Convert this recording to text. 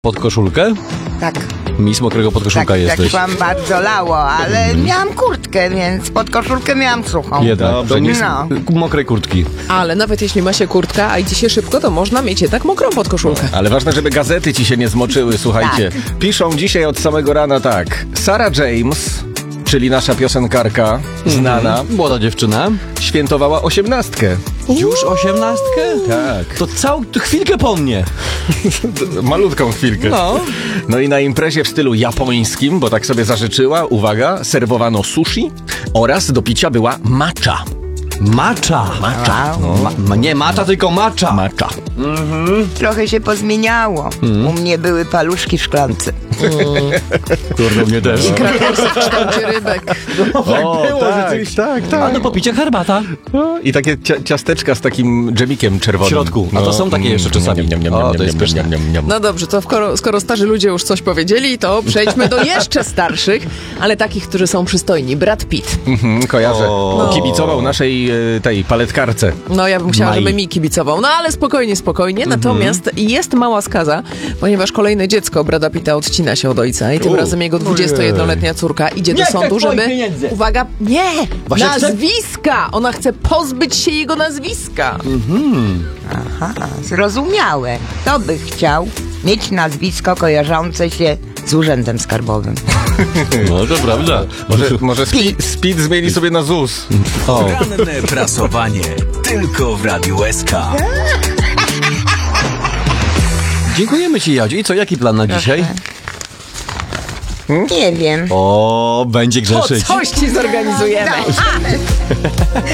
Podkoszulkę? Tak. Miss mokrego podkoszulka Tak jesteś. wam bardzo lało, ale miałam kurtkę, więc pod koszulkę miałam suchą. Jednak. Dobrze, nie no. mokrej kurtki. Ale nawet jeśli ma się kurtka, a idzie się szybko, to można mieć jednak mokrą podkoszulkę. Ale ważne, żeby gazety ci się nie zmoczyły, słuchajcie. Piszą dzisiaj od samego rana tak. Sarah James, czyli nasza piosenkarka znana, Młoda dziewczyna. świętowała 18. Już 18? Tak. To całą chwilkę po mnie. Malutką chwilkę. No. No i na imprezie w stylu japońskim, bo tak sobie zażyczyła, uwaga, serwowano sushi oraz do picia była matcha. Macza. Wow. Nie macza, tylko macza. Matcha. Trochę się pozmieniało. U mnie były paluszki w szklance. Kurde, mnie też. Krakersy w kształcie rybek. O, tak. A do popicia herbata. No, i takie ciasteczka z takim dżemikiem czerwonym. W środku. A to są takie jeszcze czasami. O, to jest pyszne. No dobrze, to skoro starzy ludzie już coś powiedzieli, to przejdźmy do jeszcze starszych, ale takich, którzy są przystojni. Brad Pitt. Kojarzę. O. Kibicował naszej tej paletkarce. No ja bym chciała, Mai. żeby mi kibicował. No ale spokojnie. Natomiast jest mała skaza, ponieważ kolejne dziecko Brada Pitta odcina się od ojca i tym razem jego 21-letnia córka idzie do sądu, żeby... Uwaga, nie! Właśnie Nazwiska! Ona chce pozbyć się jego nazwiska. Aha, zrozumiałe. Kto by chciał mieć nazwisko kojarzące się z urzędem skarbowym? No to prawda. Może Speed zmieni sobie na ZUS. O. Ranne prasowanie tylko w Radiu SK. Dziękujemy ci, Jadziu. I co, jaki plan na dzisiaj? Nie wiem. O, będzie To grzeszyć. coś ci zorganizujemy.